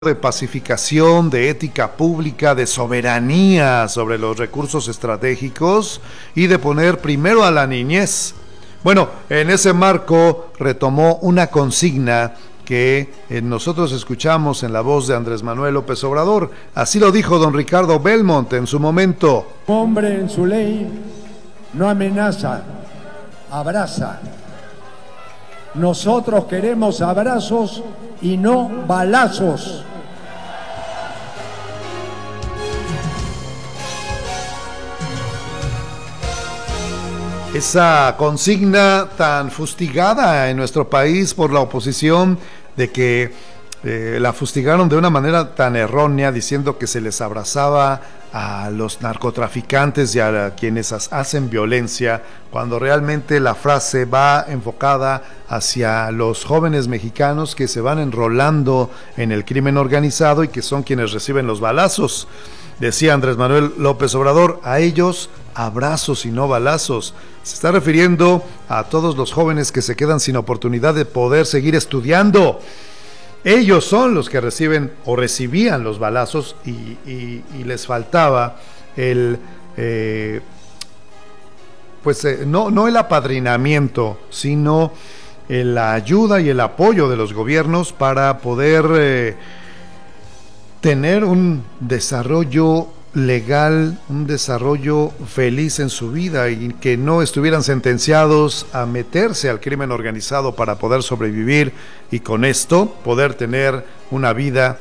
de pacificación, de ética pública, de soberanía sobre los recursos estratégicos y de poner primero a la niñez. Bueno, en ese marco retomó una consigna que nosotros escuchamos en la voz de Andrés Manuel López Obrador. Así lo dijo don Ricardo Belmont en su momento. Hombre en su ley no amenaza, abraza. Nosotros queremos abrazos y no balazos. Esa consigna tan fustigada en nuestro país por la oposición, de que la fustigaron de una manera tan errónea, diciendo que se les abrazaba a los narcotraficantes y a quienes hacen violencia, cuando realmente la frase va enfocada hacia los jóvenes mexicanos que se van enrolando en el crimen organizado y que son quienes reciben los balazos. Decía Andrés Manuel López Obrador, a ellos abrazos y no balazos. Se está refiriendo a todos los jóvenes que se quedan sin oportunidad de poder seguir estudiando. Ellos son los que reciben o recibían los balazos y les faltaba el no el apadrinamiento, sino la ayuda y el apoyo de los gobiernos para poder tener un desarrollo legal, un desarrollo feliz en su vida y que no estuvieran sentenciados a meterse al crimen organizado para poder sobrevivir y con esto poder tener una vida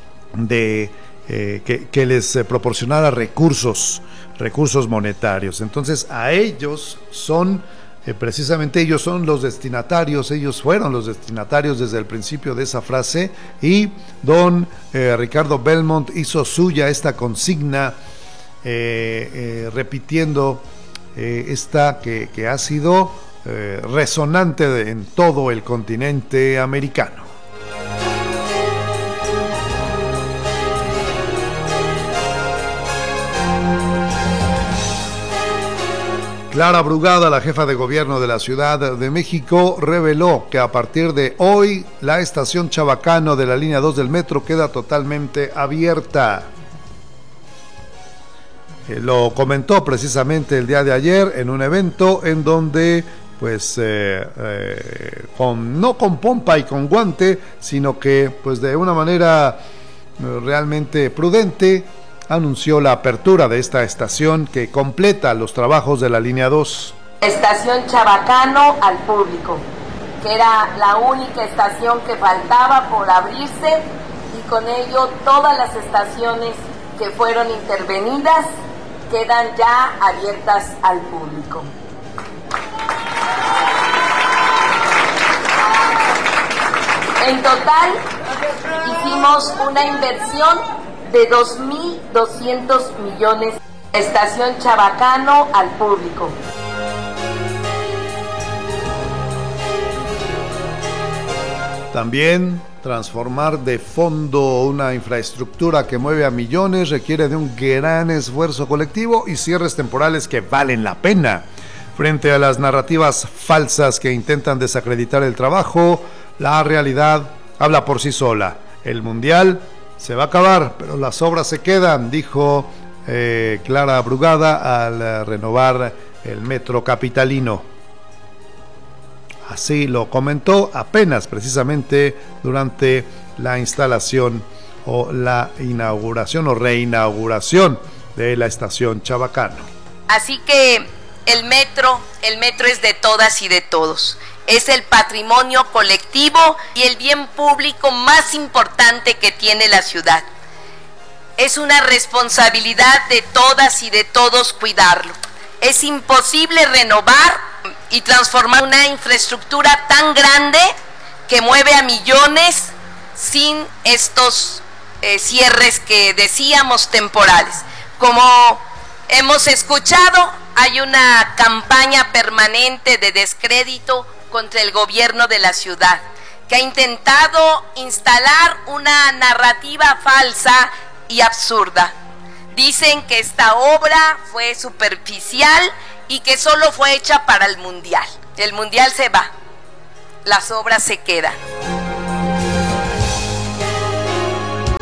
que les proporcionara recursos monetarios. Entonces a ellos son precisamente ellos son los destinatarios, ellos fueron los destinatarios desde el principio de esa frase, y don Ricardo Belmont hizo suya esta consigna, repitiendo esta que ha sido resonante en todo el continente americano. Clara Brugada, la jefa de gobierno de la Ciudad de México, reveló que a partir de hoy la estación Chabacano de la línea 2 del metro queda totalmente abierta. Lo comentó precisamente el día de ayer en un evento en donde, pues, no con pompa y con guante, sino que, pues, de una manera realmente prudente, anunció la apertura de esta estación que completa los trabajos de la línea 2. Estación Chabacano al público, que era la única estación que faltaba por abrirse, y con ello todas las estaciones que fueron intervenidas quedan ya abiertas al público. En total hicimos una inversión de 2.200 millones. Estación Chabacano al público. También transformar de fondo una infraestructura que mueve a millones requiere de un gran esfuerzo colectivo y cierres temporales que valen la pena. Frente a las narrativas falsas que intentan desacreditar el trabajo, la realidad habla por sí sola. El Mundial se va a acabar, pero las obras se quedan, dijo Clara Brugada al renovar el metro capitalino. Así lo comentó apenas precisamente durante la instalación o la inauguración o reinauguración de la estación Chabacano. Así que el metro es de todas y de todos. Es el patrimonio colectivo y el bien público más importante que tiene la ciudad. Es una responsabilidad de todas y de todos cuidarlo. Es imposible renovar y transformar una infraestructura tan grande que mueve a millones sin estos cierres que decíamos temporales. Como hemos escuchado, hay una campaña permanente de descrédito contra el gobierno de la ciudad, que ha intentado instalar una narrativa falsa y absurda. Dicen que esta obra fue superficial y que solo fue hecha para el Mundial. El Mundial se va, las obras se quedan.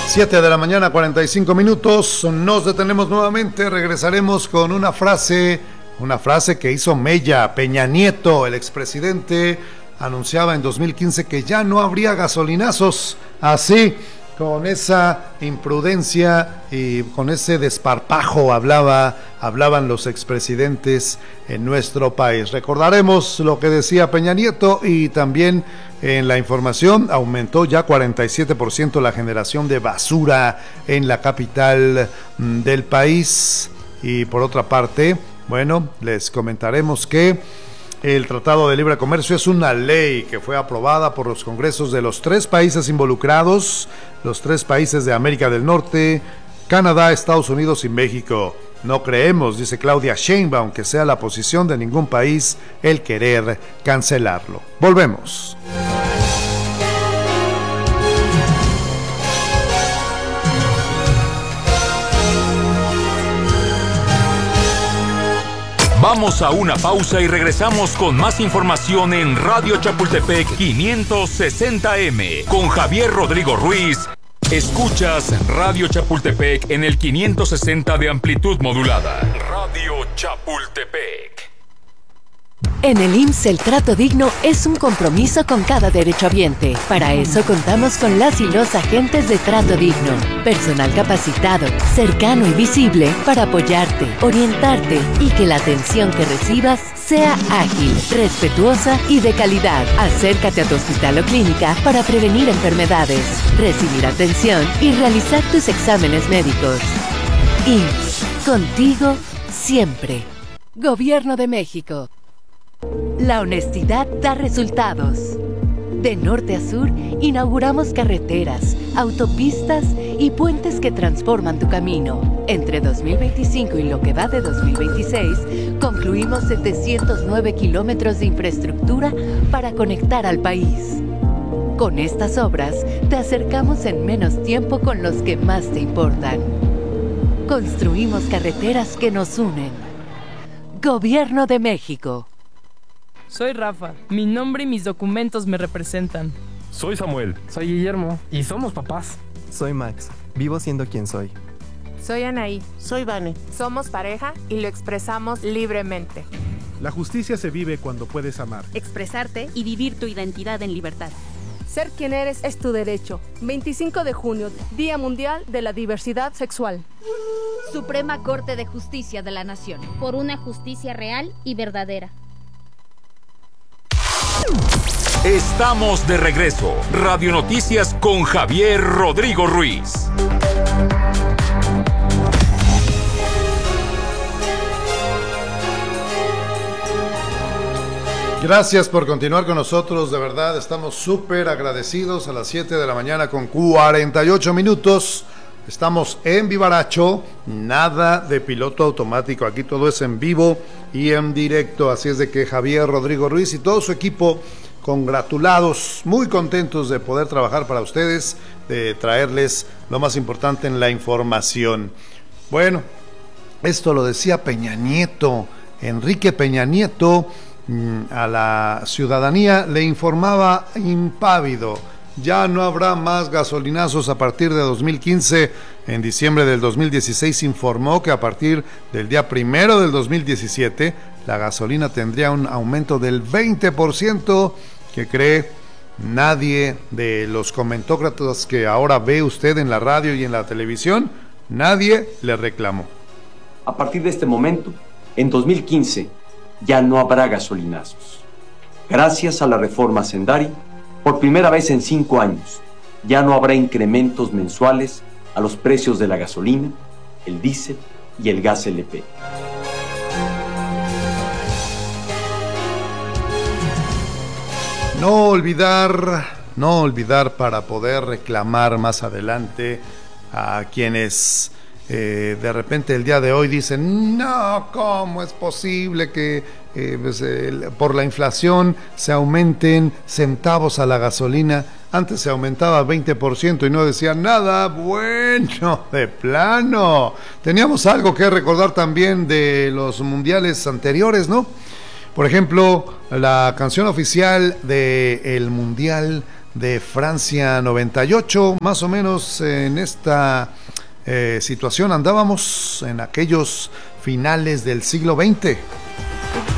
7 de la mañana, 45 minutos. Nos detenemos nuevamente. Regresaremos con una frase que hizo mella. Peña Nieto, el expresidente, anunciaba en 2015 que ya no habría gasolinazos. Así, con esa imprudencia y con ese desparpajo hablaban los expresidentes en nuestro país. Recordaremos lo que decía Peña Nieto, y también en la información aumentó ya 47% la generación de basura en la capital del país. Y por otra parte, bueno, les comentaremos que el Tratado de Libre Comercio es una ley que fue aprobada por los congresos de los 3 países involucrados, los 3 países de América del Norte, Canadá, Estados Unidos y México. No creemos, dice Claudia Sheinbaum, que sea la posición de ningún país el querer cancelarlo. Volvemos. Vamos a una pausa y regresamos con más información en Radio Chapultepec 560M con Javier Rodrigo Ruiz. Escuchas Radio Chapultepec en el 560 de amplitud modulada. Radio Chapultepec. En el IMSS el trato digno es un compromiso con cada derechohabiente. Para eso contamos con las y los agentes de trato digno. Personal capacitado, cercano y visible para apoyarte, orientarte y que la atención que recibas sea ágil, respetuosa y de calidad. Acércate a tu hospital o clínica para prevenir enfermedades, recibir atención y realizar tus exámenes médicos. IMSS, contigo siempre. Gobierno de México. La honestidad da resultados. De norte a sur, inauguramos carreteras, autopistas y puentes que transforman tu camino. Entre 2025 y lo que va de 2026, concluimos 709 kilómetros de infraestructura para conectar al país. Con estas obras, te acercamos en menos tiempo con los que más te importan. Construimos carreteras que nos unen. Gobierno de México. Soy Rafa, mi nombre y mis documentos me representan. Soy Samuel. Soy Guillermo. Y somos papás. Soy Max, vivo siendo quien soy. Soy Anaí. Soy Vane. Somos pareja y lo expresamos libremente. La justicia se vive cuando puedes amar, expresarte y vivir tu identidad en libertad. Ser quien eres es tu derecho. 25 de junio, Día Mundial de la Diversidad Sexual. Suprema Corte de Justicia de la Nación. Por una justicia real y verdadera. Estamos de regreso. Radio Noticias con Javier Rodrigo Ruiz. Gracias por continuar con nosotros, de verdad estamos súper agradecidos. A las 7 de la mañana con 48 minutos. Estamos en Vivaracho, nada de piloto automático, aquí todo es en vivo y en directo, así es de que Javier Rodrigo Ruiz y todo su equipo, congratulados, muy contentos de poder trabajar para ustedes, de traerles lo más importante en la información. Bueno, esto lo decía Peña Nieto, Enrique Peña Nieto, a la ciudadanía le informaba impávido. Ya no habrá más gasolinazos a partir de 2015. En diciembre del 2016 informó que a partir del día 1 del 2017 la gasolina tendría un aumento del 20%. ¿Qué cree? Nadie de los comentócratas que ahora ve usted en la radio y en la televisión, nadie le reclamó. A partir de este momento, en 2015, ya no habrá gasolinazos. Gracias a la reforma Sendari, por primera vez en 5 años, ya no habrá incrementos mensuales a los precios de la gasolina, el diésel y el gas LP. No olvidar para poder reclamar más adelante a quienes de repente el día de hoy dicen, no, ¿cómo es posible que por la inflación se aumenten centavos a la gasolina? Antes se aumentaba 20% y no decían nada. Bueno, de plano. Teníamos algo que recordar también de los mundiales anteriores, ¿no? Por ejemplo, la canción oficial del Mundial de Francia 98, más o menos en esta situación andábamos en aquellos finales del siglo XX.